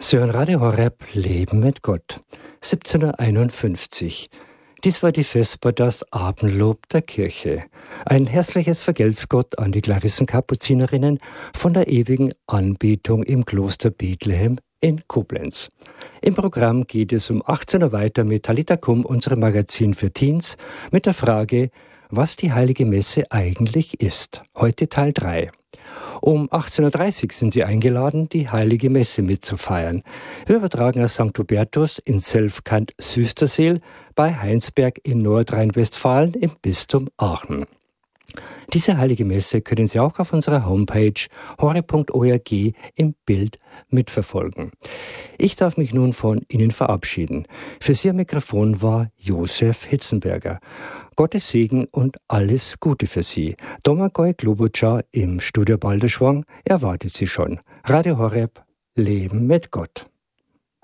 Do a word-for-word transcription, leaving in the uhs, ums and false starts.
Sie hören Radio Horeb, Leben mit Gott, siebzehnhunderteinundfünfzig. Dies war die Vesper, das Abendlob der Kirche. Ein herzliches Vergelt's Gott an die Klarissenkapuzinerinnen von der ewigen Anbetung im Kloster Bethlehem in Koblenz. Im Programm geht es um achtzehn Uhr weiter mit Talita Kum, unserem Magazin für Teens, mit der Frage, was die Heilige Messe eigentlich ist. Heute Teil drei. Um achtzehn Uhr dreißig sind Sie eingeladen, die Heilige Messe mitzufeiern. Wir übertragen aus Sankt Hubertus in Selfkant-Süsterseel bei Heinsberg in Nordrhein-Westfalen im Bistum Aachen. Diese Heilige Messe können Sie auch auf unserer Homepage horeb punkt org im Bild mitverfolgen. Ich darf mich nun von Ihnen verabschieden. Für Sie am Mikrofon war Josef Hitzenberger. Gottes Segen und alles Gute für Sie. Domagoj Globucha im Studio Balderschwang erwartet Sie schon. Radio Horeb, Leben mit Gott.